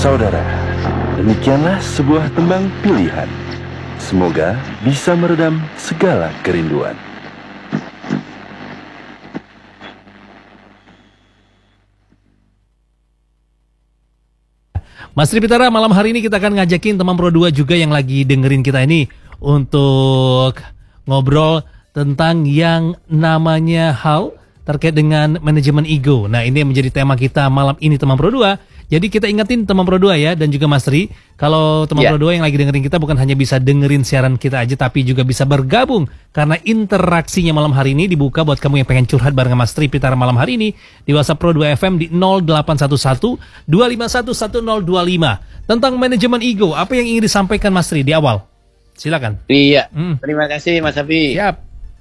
Saudara, demikianlah sebuah tembang pilihan. Semoga bisa meredam segala kerinduan. Mas Tripitara, malam hari ini kita akan ngajakin teman Pro 2 juga yang lagi dengerin kita ini untuk ngobrol tentang yang namanya hal terkait dengan manajemen ego. Nah, ini yang menjadi tema kita malam ini teman Pro 2. Jadi kita ingetin teman Pro 2 ya, dan juga Mas Tri, kalau teman Pro 2 yang lagi dengerin kita bukan hanya bisa dengerin siaran kita aja, tapi juga bisa bergabung. Karena interaksinya malam hari ini dibuka buat kamu yang pengen curhat bareng Mas Tripitara malam hari ini di WhatsApp Pro 2 FM di 0811 251 1025. Tentang manajemen ego, apa yang ingin disampaikan Mas Tri di awal? Silakan. Iya, terima kasih Mas Abi. Siap.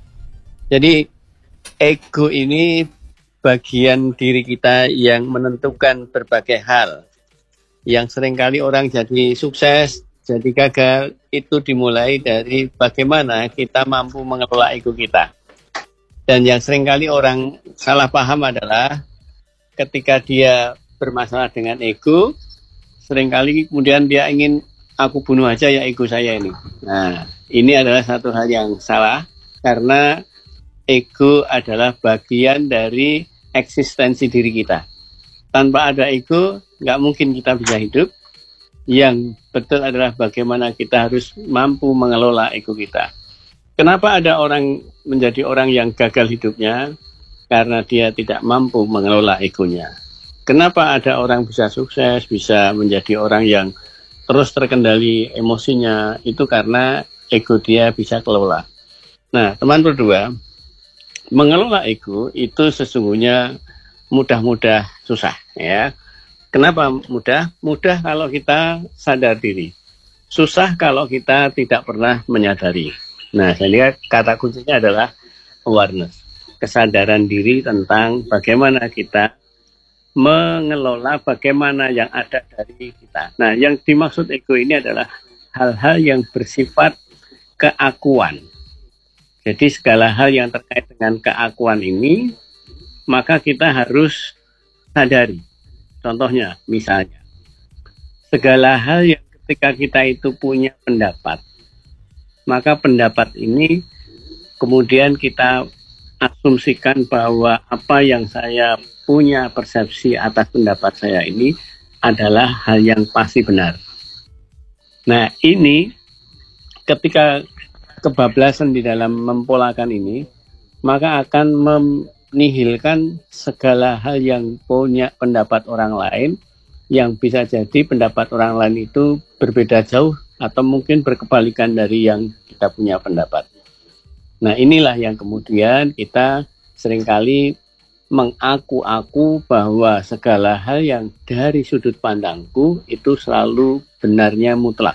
Jadi ego ini bagian diri kita yang menentukan berbagai hal. Yang seringkali orang jadi sukses, jadi gagal, itu dimulai dari bagaimana kita mampu mengelola ego kita. Dan yang seringkali orang salah paham adalah ketika dia bermasalah dengan ego, seringkali kemudian dia ingin aku bunuh aja ya ego saya ini. Nah, ini adalah satu hal yang salah karena ego adalah bagian dari eksistensi diri kita. Tanpa ada ego, nggak mungkin kita bisa hidup. Yang betul adalah bagaimana kita harus mampu mengelola ego kita. Kenapa ada orang menjadi orang yang gagal hidupnya? Karena dia tidak mampu mengelola egonya. Kenapa ada orang bisa sukses, bisa menjadi orang yang terus terkendali emosinya? Itu karena ego dia bisa kelola. Nah, teman berdua, mengelola ego itu sesungguhnya mudah-mudah susah ya. Kenapa mudah? Mudah kalau kita sadar diri. Susah kalau kita tidak pernah menyadari. Nah, saya lihat kata kuncinya adalah awareness. Kesadaran diri tentang bagaimana kita mengelola bagaimana yang ada dari kita. Nah, yang dimaksud ego ini adalah hal-hal yang bersifat keakuan. Jadi segala hal yang terkait dengan keakuan ini, maka kita harus sadari. Contohnya, misalnya, segala hal yang ketika kita itu punya pendapat, maka pendapat ini kemudian kita asumsikan bahwa apa yang saya punya persepsi atas pendapat saya ini adalah hal yang pasti benar. Nah, ini ketika kebablasan di dalam mempolakan ini, maka akan menihilkan segala hal yang punya pendapat orang lain, yang bisa jadi pendapat orang lain itu berbeda jauh atau mungkin berkebalikan dari yang kita punya pendapat. Nah, inilah yang kemudian kita seringkali mengaku-aku bahwa segala hal yang dari sudut pandangku itu selalu benarnya mutlak.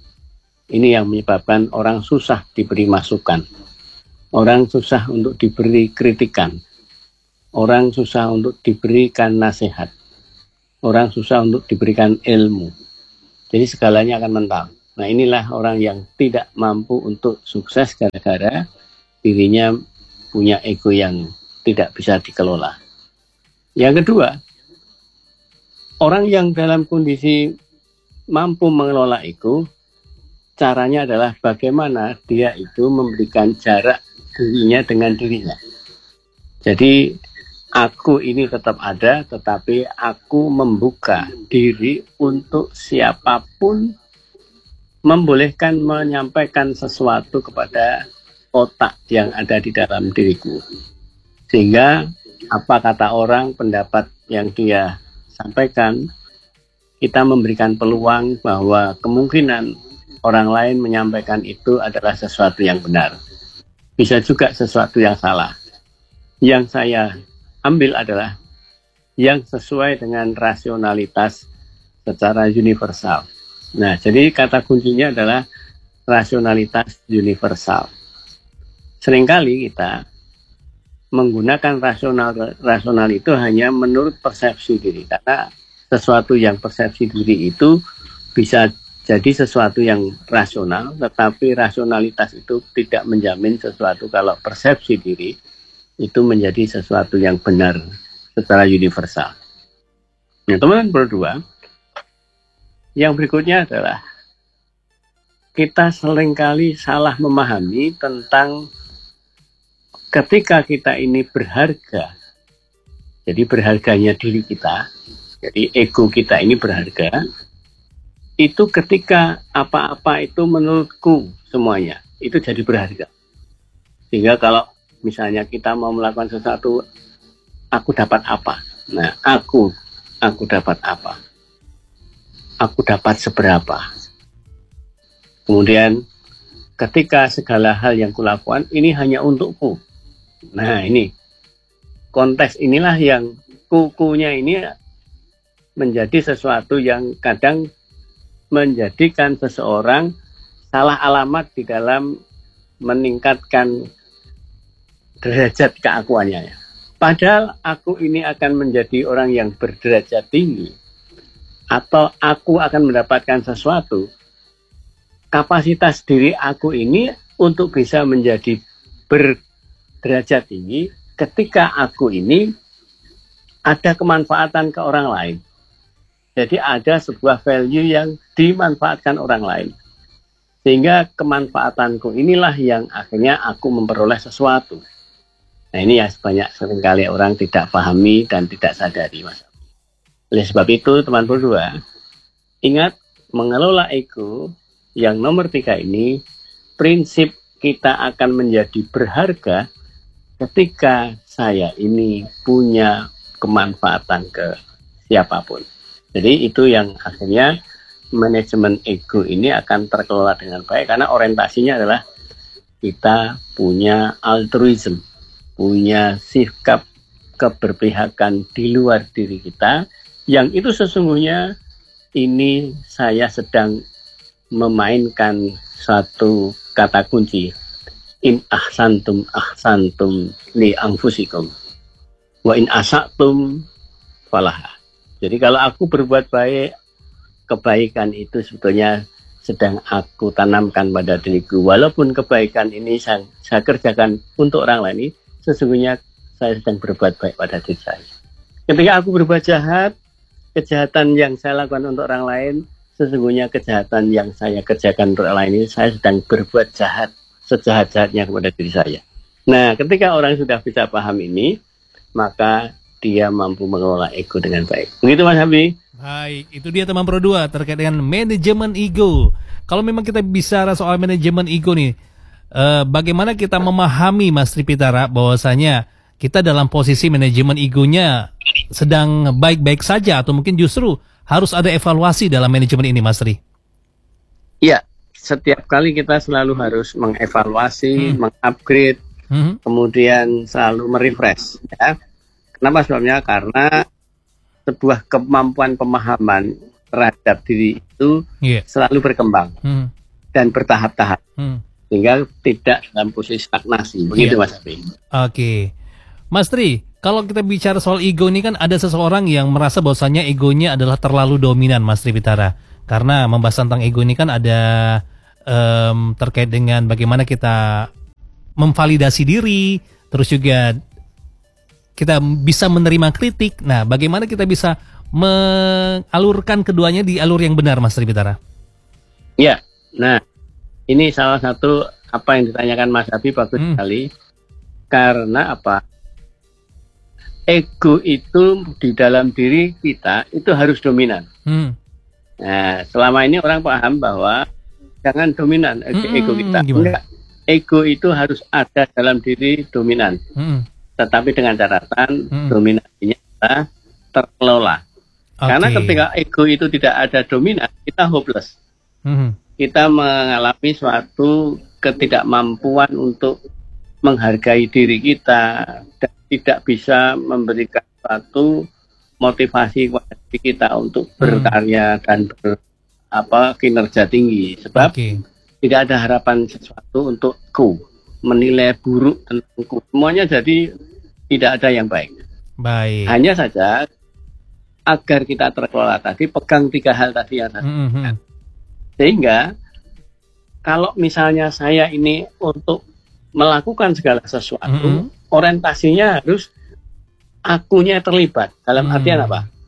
Ini yang menyebabkan orang susah diberi masukan. Orang susah untuk diberi kritikan. Orang susah untuk diberikan nasihat. Orang susah untuk diberikan ilmu. Jadi segalanya akan mental. Nah, inilah orang yang tidak mampu untuk sukses gara-gara dirinya punya ego yang tidak bisa dikelola. Yang kedua, orang yang dalam kondisi mampu mengelola ego, caranya adalah bagaimana dia itu memberikan jarak dirinya dengan dirinya. Jadi aku ini tetap ada, tetapi aku membuka diri untuk siapapun, membolehkan menyampaikan sesuatu kepada otak yang ada di dalam diriku. Sehingga apa kata orang, pendapat yang dia sampaikan, kita memberikan peluang bahwa kemungkinan orang lain menyampaikan itu adalah sesuatu yang benar. Bisa juga sesuatu yang salah. Yang saya ambil adalah yang sesuai dengan rasionalitas secara universal. Nah, jadi kata kuncinya adalah rasionalitas universal. Seringkali kita menggunakan rasional itu hanya menurut persepsi diri. Karena sesuatu yang persepsi diri itu bisa jadi sesuatu yang rasional, tetapi rasionalitas itu tidak menjamin sesuatu kalau persepsi diri itu menjadi sesuatu yang benar secara universal. Nah, teman-teman berdua, Yang berikutnya adalah kita seringkali salah memahami tentang ketika kita ini berharga. Jadi berharganya diri kita, jadi ego kita ini berharga, itu ketika apa-apa itu menurutku semuanya, itu jadi berharga. Sehingga kalau misalnya kita mau melakukan sesuatu, aku dapat apa? Nah, aku dapat apa? Aku dapat seberapa? Kemudian ketika segala hal yang kulakukan ini hanya untukku. Nah, ini konteks inilah yang kukunya ini menjadi sesuatu yang kadang menjadikan seseorang salah alamat di dalam meningkatkan derajat keakuannya. Padahal aku ini akan menjadi orang yang berderajat tinggi, atau aku akan mendapatkan sesuatu, kapasitas diri aku ini untuk bisa menjadi berderajat tinggi ketika aku ini ada kemanfaatan ke orang lain. Jadi ada sebuah value yang dimanfaatkan orang lain. Sehingga kemanfaatanku inilah yang akhirnya aku memperoleh sesuatu. Nah, ini ya seringkali orang tidak pahami dan tidak sadari, Mas. Oleh sebab itu, teman berdua, ingat mengelola ego yang nomor 3 ini, prinsip kita akan menjadi berharga ketika saya ini punya kemanfaatan ke siapapun. Jadi itu yang akhirnya manajemen ego ini akan terkelola dengan baik, karena orientasinya adalah kita punya altruism, punya sikap keberpihakan di luar diri kita, yang itu sesungguhnya ini saya sedang memainkan satu kata kunci, in ahsantum li anfusikum wa in asatum falah. Jadi kalau aku berbuat baik, kebaikan itu sebetulnya sedang aku tanamkan pada diriku. Walaupun kebaikan ini saya kerjakan untuk orang lain, sesungguhnya saya sedang berbuat baik pada diri saya. Ketika aku berbuat jahat, kejahatan yang saya lakukan untuk orang lain, sesungguhnya kejahatan yang saya kerjakan untuk orang lain ini, saya sedang berbuat jahat, sejahat-jahatnya kepada diri saya. Nah, ketika orang sudah bisa paham ini, maka dia mampu mengelola ego dengan baik. Begitu, Mas Habib. Baik, itu dia teman Pro 2 terkait dengan manajemen ego. Kalau memang kita bicara soal manajemen ego nih, bagaimana kita memahami, Mas Tripitara, bahwasanya kita dalam posisi manajemen egonya sedang baik-baik saja, atau mungkin justru harus ada evaluasi dalam manajemen ini, Mas Tri? Iya, setiap kali kita selalu harus mengevaluasi, mengupgrade, kemudian selalu merefresh. Ya. Kenapa sebabnya? Karena sebuah kemampuan pemahaman terhadap diri itu selalu berkembang dan bertahap-tahap, sehingga tidak dalam posisi stagnasi. Begitu, Mas Tri. Oke. Mas Tri, kalau kita bicara soal ego ini kan ada seseorang yang merasa bahwasannya egonya adalah terlalu dominan, Mas Tripitara. Karena membahas tentang ego ini kan ada terkait dengan bagaimana kita memvalidasi diri, terus juga kita bisa menerima kritik. Nah, bagaimana kita bisa mengalurkan keduanya di alur yang benar, Mas Tripitara? Ya, nah ini salah satu apa yang ditanyakan Mas Habib bagus sekali. Karena apa? Ego itu di dalam diri kita itu harus dominan. Nah, selama ini orang paham bahwa jangan dominan ego kita. Enggak. Ego itu harus ada dalam diri dominan. Tetapi dengan catatan dominasinya adalah terkelola. Karena ketika ego itu tidak ada dominan, kita hopeless. Kita mengalami suatu ketidakmampuan untuk menghargai diri kita dan tidak bisa memberikan suatu motivasi kepada diri kita untuk berkarya dan kinerja tinggi. Sebab tidak ada harapan sesuatu untukku, menilai buruk tentangku. Semuanya jadi tidak ada yang baik. Hanya saja agar kita terkelola tadi, pegang 3 hal tadi yang tadi. Sehingga kalau misalnya saya ini untuk melakukan segala sesuatu, orientasinya harus akunya terlibat. Dalam artian apa?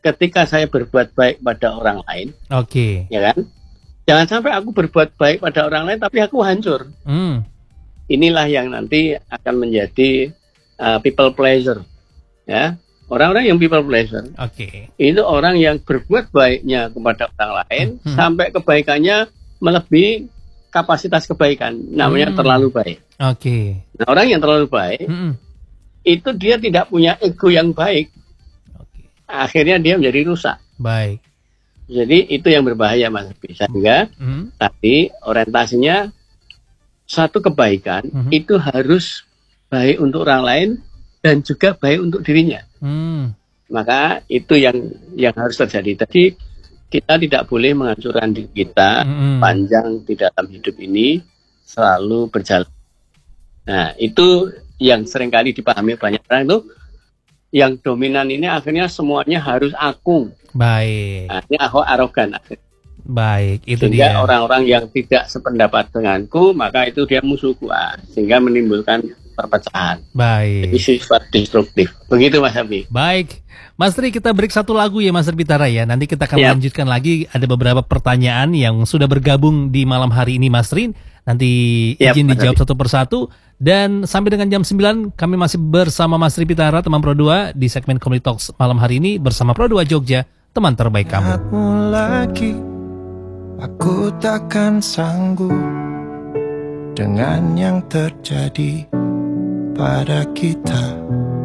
ketika saya berbuat baik pada orang lain, Oke. ya kan? Jangan sampai aku berbuat baik pada orang lain tapi aku hancur. Inilah yang nanti akan menjadi people pleasure, ya. Orang-orang yang people pleasure Oke. itu orang yang berbuat baiknya kepada orang lain sampai kebaikannya melebihi kapasitas kebaikan, namanya terlalu baik. Oke. Nah, orang yang terlalu baik itu dia tidak punya ego yang baik, Oke. akhirnya dia menjadi rusak. Baik. Jadi itu yang berbahaya, Mas Hafiz. Sehingga tadi orientasinya satu kebaikan itu harus baik untuk orang lain dan juga baik untuk dirinya. Maka itu yang harus terjadi. Jadi kita tidak boleh menghancurkan diri kita panjang di dalam hidup ini, selalu berjalan. Nah, itu yang seringkali dipahami banyak orang itu, yang dominan ini akhirnya semuanya harus aku. Baik. Nah, ini arogan akhirnya. Baik, itu Sehingga dia. orang-orang yang tidak sependapat denganku, maka itu dia musuhku. Sehingga menimbulkan perpecahan. Baik. Jadi sifat destruktif. Begitu Mas Hafiz. Baik, Mas Tri, kita break satu lagu ya Mas Pitara ya. Nanti kita akan lanjutkan lagi. Ada beberapa pertanyaan yang sudah bergabung di malam hari ini Mas Tri. Nanti izin dijawab satu persatu. Dan sampai dengan jam 9 kami masih bersama Mas Tri Pitara, teman Pro 2 di segmen Comedy Talks malam hari ini bersama Pro 2 Jogja, teman terbaik kamu. Lagi, aku takkan sanggup dengan yang terjadi pada kita.